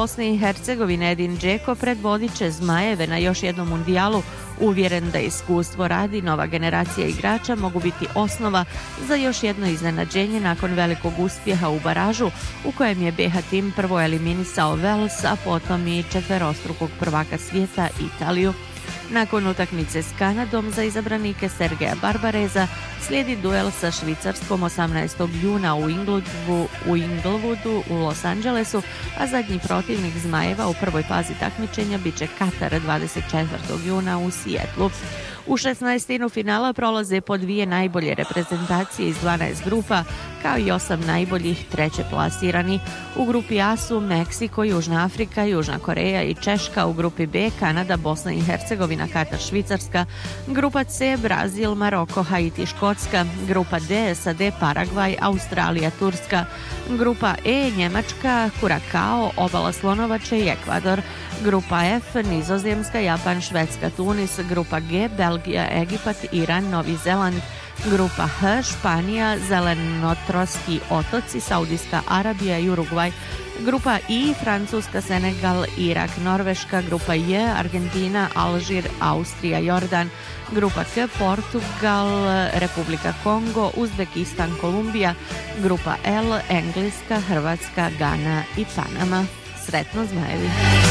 Bosne i Hercegovine Edin Džeko predvodit će Zmajeve na još jednom mundijalu, uvjeren da iskustvo radi, nova generacija igrača mogu biti osnova za još jedno iznenađenje nakon velikog uspjeha u baražu u kojem je BH tim prvo eliminisao Wales, a potom i četverostrukog prvaka svijeta Italiju. Nakon utakmice s Kanadom za izabranike Sergeja Barbareza slijedi duel sa Švicarskom 18. juna u Inglewoodu u Los Angelesu, a zadnji protivnik Zmajeva u prvoj fazi takmičenja bit će Katar 24. juna u Sijetlu. U 16. finala prolaze po dvije najbolje reprezentacije iz 12 grupa, kao i 8 najboljih treće plasirani. U grupi A su Meksiko, Južna Afrika, Južna Koreja i Češka, u grupi B Kanada, Bosna i Hercegovina, Katar, Švicarska, grupa C Brazil, Maroko, Haiti, Škotska, grupa D SAD, Paragvaj, Australija, Turska, grupa E Njemačka, Kurakao, Obala Slonovače i Ekvador, grupa F Nizozemska, Japan, Švedska, Tunis, grupa G Belgija, Egipat, Iran, Novi Zeland, grupa H Španija, Zelenotrski otoci, Saudijska Arabija i Urugvaj, grupa I Francuska, Senegal, Irak, Norveška, grupa J Argentina, Alžir, Austrija, Jordan, grupa K Portugal, Republika Kongo, Uzbekistan, Kolumbija, grupa L Engleska, Hrvatska, Gana i Panama. Sretno Zmajevi!